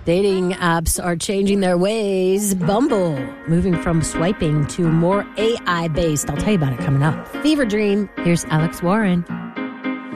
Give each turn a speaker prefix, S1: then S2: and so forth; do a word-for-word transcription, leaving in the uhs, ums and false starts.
S1: Dating apps are changing their ways. Bumble moving from swiping to more A I-based. I'll tell you about it coming up. Fever Dream. Here's Alex Warren.